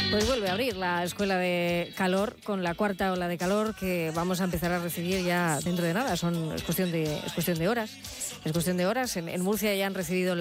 Pues vuelve a abrir la escuela de calor con la cuarta ola de calor que vamos a empezar a recibir ya dentro de nada. Es cuestión de horas. Es cuestión de horas. En Murcia ya han recibido